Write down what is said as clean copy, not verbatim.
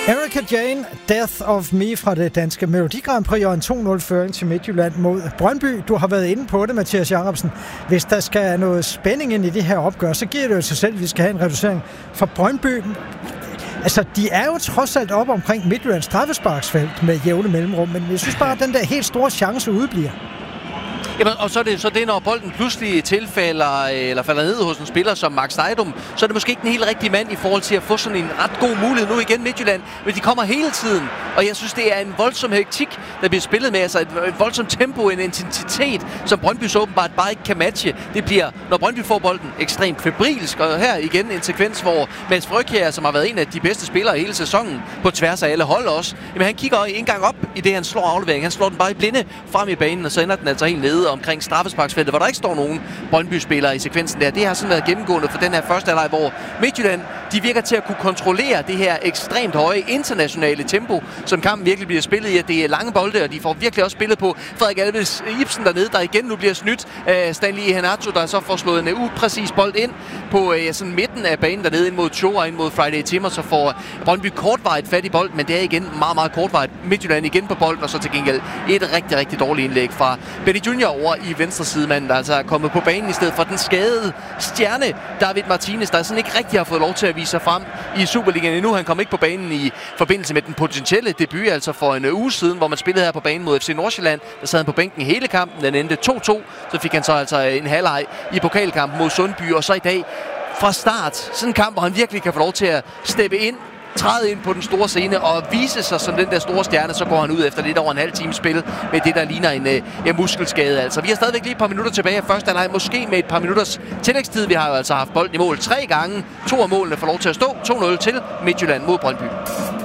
Erika Jane, Death of Me fra det danske Melodi Grand Prix og en 2-0-føring til Midtjylland mod Brøndby. Du har været inde på det, Mathias Jacobsen. Hvis der skal noget spænding ind i det her opgør, så giver det jo sig selv, at vi skal have en reducering fra Brøndby. Altså, de er jo trods alt op omkring Midtjyllands straffesparksfelt med jævne mellemrum, men jeg synes bare, at den der helt store chance udbliver. Jamen, og så er det, når bolden pludselig tilfælder eller falder ned hos en spiller som Max Nejdum, så er det måske ikke den helt rigtige mand i forhold til at få sådan en ret god mulighed nu igen Midtjylland, men de kommer hele tiden, og jeg synes, det er en voldsom hektik, der bliver spillet med, altså et voldsomt tempo, en intensitet, som Brøndby så åbenbart bare ikke kan matche. Det bliver, når Brøndby får bolden, ekstremt febrilsk, og her igen en sekvens, hvor Mads Frøkjær, som har været en af de bedste spillere hele sæsonen, på tværs af alle hold også, jamen han kigger ikke engang op i det, han slår aflevering. Han slår den bare i blinde frem i banen, og så ender den altså helt nede omkring straffesparksfeltet, hvor der ikke står nogen Brøndby-spillere i sekvensen der. Det har sådan været gennemgående for den her første halvleg, hvor Midtjylland, de virker til at kunne kontrollere det her ekstremt høje internationale tempo, som kampen virkelig bliver spillet i, at det er lange bolde, og de får virkelig også spillet på Frederik Alves Ibsen dernede, der igen nu bliver snydt af Stanley Iheanacho, der så får slået en upræcis bold ind på sådan midten af banen dernede ind mod Cho og ind mod Friday Timmer, så får Brøndby kortvarigt fat i bolden, men det er igen meget, meget kortvarigt. Midtjylland igen på bolden, og så til gengæld et rigtig, rigtig dårligt indlæg fra Benny Junior over i venstre sidemanden, der altså er kommet på banen i stedet for den skadede stjerne David Martinez, der sådan ikke rigtig har fået lov til at vise sig frem i Superligaen endnu. Han kom ikke på banen i forbindelse med den potentielle debut, altså for en uge siden, hvor man spillede her på banen mod FC Nordsjælland. Der sad han på bænken hele kampen, den endte 2-2, så fik han så altså en halvleg i pokalkampen mod Sundby, og så i dag fra start, sådan en kamp, hvor han virkelig kan få lov til at steppe ind, træde ind på den store scene og vise sig som den der store stjerne, så går han ud efter lidt over en halv time spil med det, der ligner en muskelskade. Altså, vi har stadigvæk lige et par minutter tilbage af første halvleg, måske med et par minutters tillægstid. Vi har jo altså haft bolden i mål 3 gange. 2 af målene får lov til at stå. 2-0 til Midtjylland mod Brøndby.